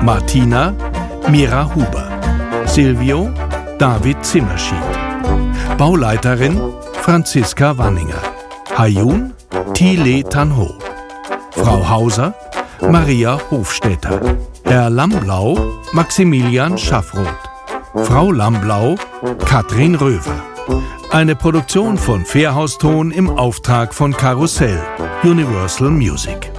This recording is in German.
Martina, Mira Huber. Silvio, David Zimmerschied. Bauleiterin, Franziska Wanninger. Hayun, Thile Tanho. Frau Hauser, Maria Hofstetter. Herr Lamblau, Maximilian Schaffroth. Frau Lamblau, Katrin Röver. Eine Produktion von Fairhaus Ton im Auftrag von Karussell, Universal Music.